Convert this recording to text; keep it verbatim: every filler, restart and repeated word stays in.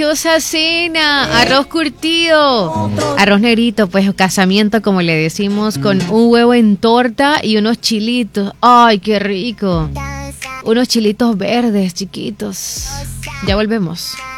deliciosa cena, arroz curtido, arroz negrito, pues casamiento como le decimos, con un huevo en torta y unos chilitos. Ay, qué rico. Unos chilitos verdes chiquitos. Ya volvemos.